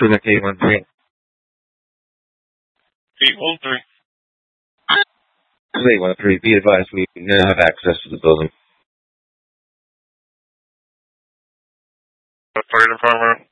Connect 813. 813. 813. Be advised, we now have access to the building. Fire department.